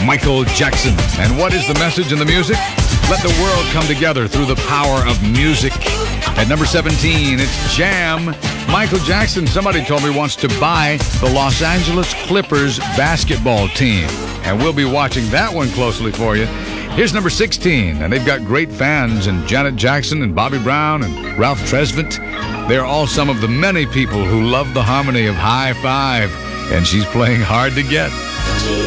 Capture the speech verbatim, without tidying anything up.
Michael Jackson. And what is the message in the music? Let the world come together through the power of music. At number seventeen, it's Jam. Michael Jackson, somebody told me, wants to buy the Los Angeles Clippers basketball team. And we'll be watching that one closely for you. Here's number sixteen, and they've got great fans in Janet Jackson and Bobby Brown and Ralph Tresvant. They're all some of the many people who love the harmony of High Five, and she's playing Hard to Get.